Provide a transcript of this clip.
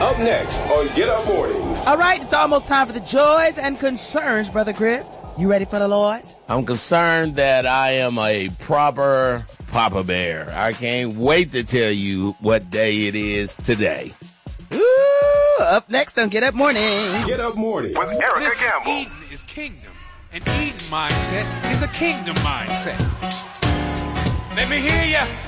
Up next on Get Up Mornings. All right, it's almost time for the joys and concerns, Brother Griff. You ready for the Lord? I'm concerned that I am a proper Papa Bear. I can't wait to tell you what day it is today. Ooh, up next on Get Up Mornings. Get Up Mornings. With Erica Campbell. Eden is kingdom. An Eden mindset is a kingdom mindset. Let me hear ya.